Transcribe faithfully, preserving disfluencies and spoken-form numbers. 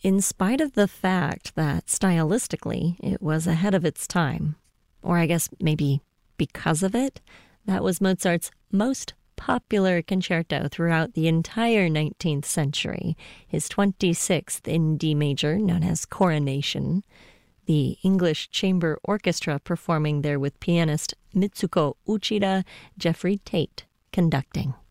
in spite of the fact that stylistically it was ahead of its time. Or I guess maybe because of it, that was Mozart's most popular concerto throughout the entire nineteenth century, his twenty-sixth in D major, known as Coronation, the English Chamber Orchestra performing there with pianist Mitsuko Uchida, Jeffrey Tate conducting.